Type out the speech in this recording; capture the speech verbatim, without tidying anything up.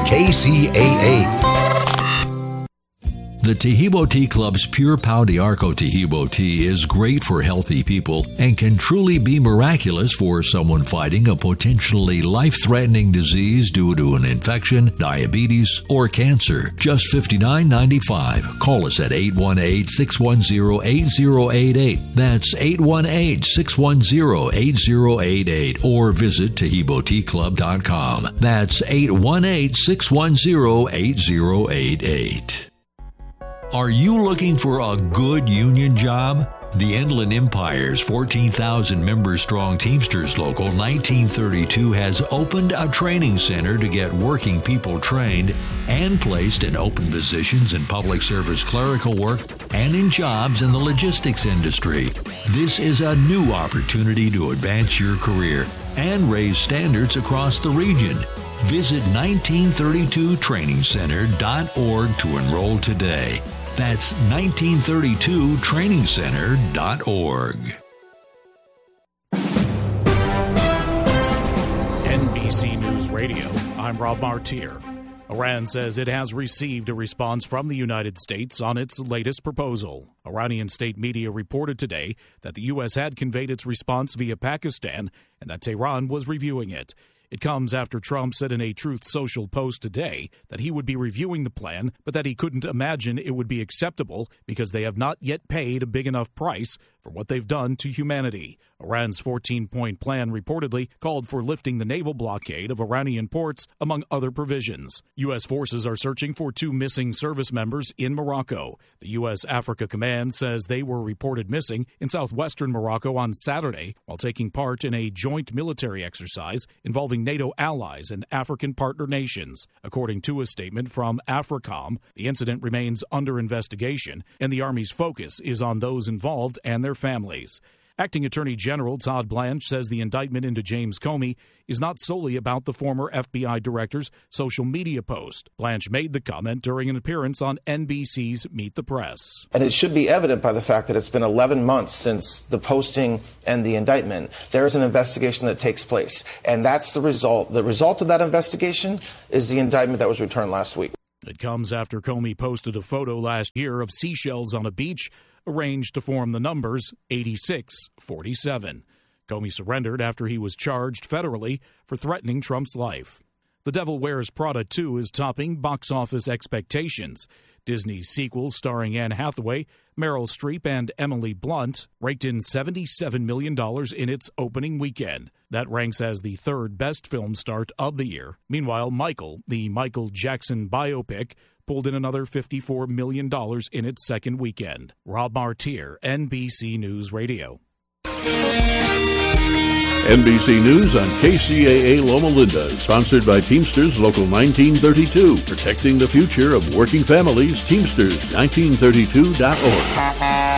K C A A. The Tahibo Tea Club's Pure Pau de Arco Tahibo tea is great for healthy people and can truly be miraculous for someone fighting a potentially life-threatening disease due to an infection, diabetes, or cancer. Just fifty-nine ninety-five. Call us at eight one eight, six one zero, eight zero eight eight. That's eight one eight, six one zero, eight zero eight eight. Or visit tahibo tea club dot com. That's eight one eight, six one zero, eight zero eight eight. Are you looking for a good union job? The Inland Empire's fourteen thousand member strong Teamsters Local nineteen thirty-two has opened a training center to get working people trained and placed in open positions in public service clerical work and in jobs in the logistics industry. This is a new opportunity to advance your career and raise standards across the region. Visit nineteen thirty-two training center dot org to enroll today. That's nineteen thirty-two training center dot org. N B C News Radio, I'm Rob Martier. Iran says it has received a response from the United States on its latest proposal. Iranian state media reported today that the U S had conveyed its response via Pakistan and that Tehran was reviewing it. It comes after Trump said in a Truth Social post today that he would be reviewing the plan, but that he couldn't imagine it would be acceptable because they have not yet paid a big enough price for what they've done to humanity. Iran's fourteen-point plan reportedly called for lifting the naval blockade of Iranian ports, among other provisions. U S forces are searching for two missing service members in Morocco. The U S Africa Command says they were reported missing in southwestern Morocco on Saturday while taking part in a joint military exercise involving NATO allies and African partner nations. According to a statement from AFRICOM, the incident remains under investigation, and the Army's focus is on those involved and their families. Acting Attorney General Todd Blanche says the indictment into James Comey is not solely about the former F B I director's social media post. Blanche made the comment during an appearance on N B C's Meet the Press. And it should be evident by the fact that it's been eleven months since the posting and the indictment. There is an investigation that takes place, and that's the result. The result of that investigation is the indictment that was returned last week. It comes after Comey posted a photo last year of seashells on a beach arranged to form the numbers eighty-six forty-seven. Comey surrendered after he was charged federally for threatening Trump's life. The Devil Wears Prada two is topping box office expectations. Disney's sequel starring Anne Hathaway, Meryl Streep, and Emily Blunt raked in seventy-seven million dollars in its opening weekend. That ranks as the third best film start of the year. Meanwhile, Michael, the Michael Jackson biopic, pulled in another fifty-four million dollars in its second weekend. Rob Martier, N B C News Radio. N B C News on K C A A Loma Linda, sponsored by Teamsters Local nineteen thirty-two, protecting the future of working families. Teamsters nineteen thirty-two dot org.